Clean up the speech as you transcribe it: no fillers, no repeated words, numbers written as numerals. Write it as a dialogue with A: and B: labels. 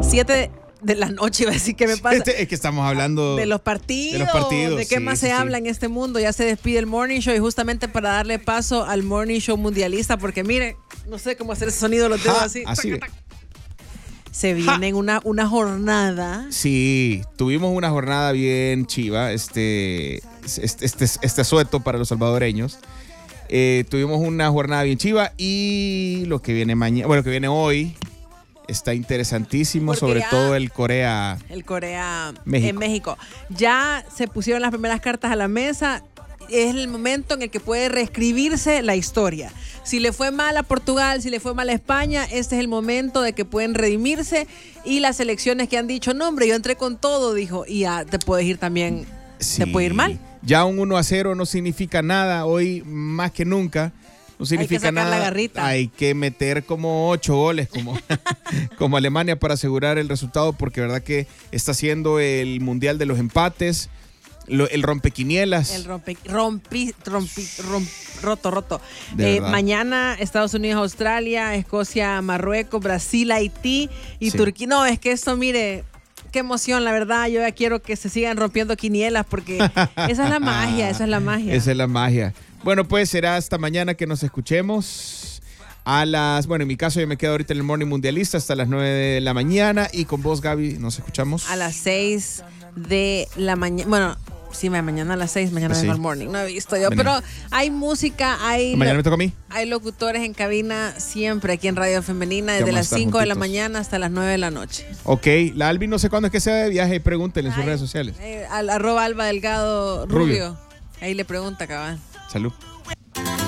A: 7 de la noche, iba a decir, ¿qué me pasa?
B: Es que estamos hablando
A: de los partidos, de qué
B: sí,
A: más
B: sí,
A: se habla en este mundo. Ya se despide el Morning Show y justamente para darle paso al Morning Show mundialista, porque mire, no sé cómo hacer ese sonido de los dedos así.
B: Así.
A: Se viene una jornada.
B: Sí, tuvimos una jornada bien chiva, este asueto para los salvadoreños. Tuvimos una jornada bien chiva y lo que viene mañana, bueno, que viene hoy está interesantísimo, porque sobre todo el Corea
A: México. En México. Ya se pusieron las primeras cartas a la mesa. Es el momento en el que puede reescribirse la historia. Si le fue mal a Portugal, si le fue mal a España, este es el momento de que pueden redimirse. Y las selecciones que han dicho, no hombre, yo entré con todo, dijo, y ya te puedes ir también,
B: sí,
A: te puede ir mal.
B: Ya un 1-0 no significa nada hoy más que nunca. No significa
A: hay que sacar
B: nada.
A: La garrita.
B: Hay que meter como 8 goles como Alemania para asegurar el resultado, porque verdad que está siendo el mundial de los empates, el rompequinielas.
A: El roto. Mañana Estados Unidos, Australia, Escocia, Marruecos, Brasil, Haití y Turquía. No, es que esto, mire, qué emoción, la verdad. Yo ya quiero que se sigan rompiendo quinielas porque esa es la magia, esa es la magia.
B: Esa es la magia. Bueno, pues será hasta mañana que nos escuchemos bueno, en mi caso yo me quedo ahorita en el Morning Mundialista hasta las 9 de la mañana y con vos, Gaby, nos escuchamos.
A: A las 6 de la mañana, bueno, sí, mañana a las 6, mañana vengo al Morning, no he visto yo, pero hay música,
B: mañana me toca a mí.
A: Hay locutores en cabina siempre aquí en Radio Femenina desde las 5 de la mañana hasta las 9 de la noche.
B: Ok, la Albi no sé cuándo es que sea de viaje y pregúntenle en sus redes sociales.
A: @Alba Delgado Rubio. Ahí le pregunta, cabal.
B: Salud.